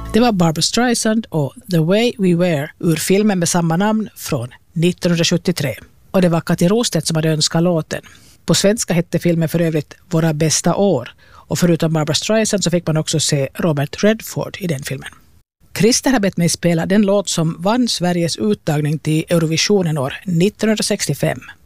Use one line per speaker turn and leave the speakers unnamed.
Det var Barbra Streisand och The Way We Were ur filmen med samma namn från 1973. Och det var Kati Rostedt som hade önskat låten. På svenska hette filmen för övrigt Våra bästa år. Och förutom Barbra Streisand så fick man också se Robert Redford i den filmen. Christer har bett mig spela den låt som vann Sveriges uttagning till Eurovisionen år 1965.